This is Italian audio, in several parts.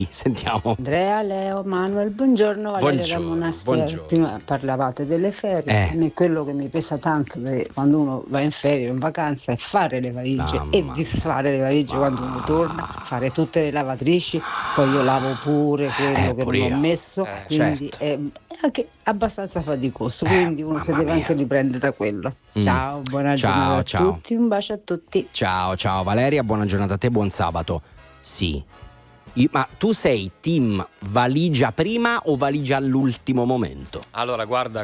Sentiamo. Andrea, Leo, Manuel, buongiorno. Valeria da Buongiorno, Monastir. buongiorno. Prima parlavate delle ferie. A me quello che mi pesa tanto quando uno va in ferie o in vacanza è fare le valigie e disfare le valigie quando uno torna, fare tutte le lavatrici, poi io lavo pure quello che non ho messo, quindi certo. è anche abbastanza faticoso, quindi uno si deve anche riprendere da quello. Ciao, buona giornata a tutti, un bacio a tutti. Ciao Valeria, buona giornata a te, buon sabato. Sì. Ma tu sei team valigia prima o valigia all'ultimo momento? Allora, guarda,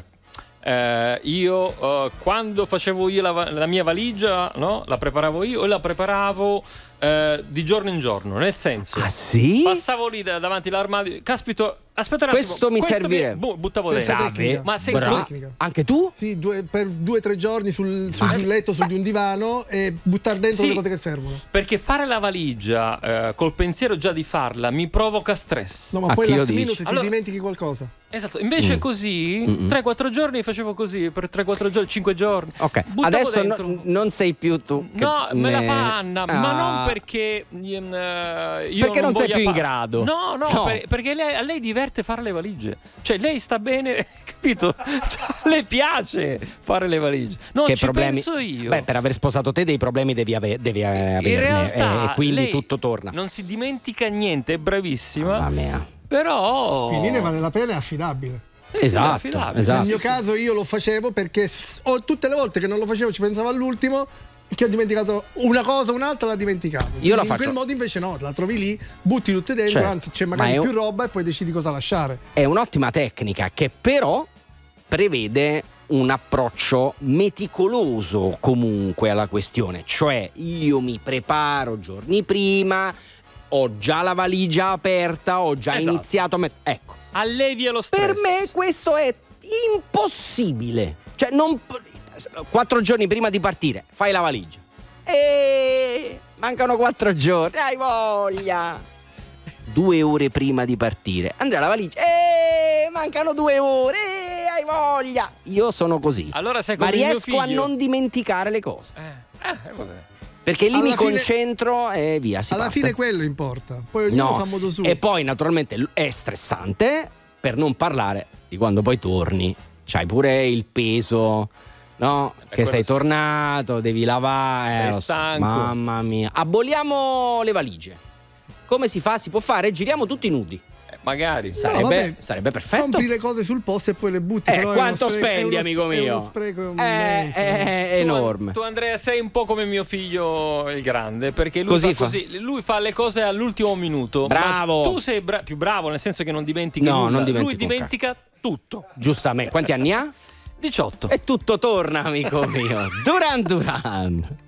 io quando facevo io la mia valigia, no? La preparavo io e la preparavo di giorno in giorno, nel senso. Ah sì? Passavo lì davanti all'armadio, caspito, aspetta un attimo. Questo mi servirebbe. Buttavo Senza dentro. tecnica. Ma sei tecnica. Anche tu? Sì, per 2 o 3 giorni sul di un letto, su di un divano e buttare dentro le cose che servono. Perché fare la valigia col pensiero già di farla mi provoca stress. No, ma poi last minute ti dimentichi qualcosa. Esatto, invece così 3-4 giorni facevo così per 3-4 giorni, 5 giorni. Ok, buttavo adesso dentro. non sei più tu. No, me la fa Anna, ma non perché io perché non sei più in grado. No, perché a lei diverte fare le valigie. Cioè lei sta bene, capito? Cioè, a lei piace fare le valigie. Non che ci problemi? penso io. Beh, per aver sposato te dei problemi devi averne. In realtà e quindi lei tutto torna. non si dimentica niente, è bravissima. Mamma mia. Però quindi ne vale la pena, è affidabile. Esatto. Nel mio caso io lo facevo perché tutte le volte che non lo facevo ci pensavo all'ultimo, che ho dimenticato una cosa o un'altra, la dimenticavo. Io la in faccio. quel modo invece no, la trovi lì, butti tutte dentro, Certo. anzi c'è magari più roba e poi decidi cosa lasciare. È un'ottima tecnica che però prevede un approccio meticoloso comunque alla questione, cioè io mi preparo giorni prima, ho già la valigia aperta, ho già iniziato a ecco. Allevia lo stress. Per me questo è impossibile. Cioè, 4 giorni prima di partire, fai la valigia. E mancano 4 giorni, hai voglia. 2 ore prima di partire, Andrea, la valigia. Mancano 2 ore, hai voglia. Io sono così. Allora sei ma come mio riesco a figlio. non dimenticare le cose. Vabbè. Perché lì Alla mi fine- concentro e via. Si Alla parte. fine quello importa. Poi ognuno fa a modo suo. E poi naturalmente è stressante, per non parlare di quando poi torni. C'hai pure il peso, no? Che sei tornato, devi lavare. Sei lo so. stanco. Mamma mia. Aboliamo le valigie. Come si fa? Si può fare? Giriamo tutti nudi. Magari. Sarebbe perfetto. Compri le cose sul posto e poi le butti. Però quanto è uno spendi, è amico mio? È uno spreco immenso. È enorme. Tu Andrea sei un po' come mio figlio il grande, perché lui Così fa così, lui fa le cose all'ultimo minuto. Bravo. Ma tu sei più bravo, nel senso che non dimentichi No, nulla. non dimentico lui dimentica tutto. Giustamente. Quanti anni ha? 18. E tutto torna, amico mio. Duran Duran.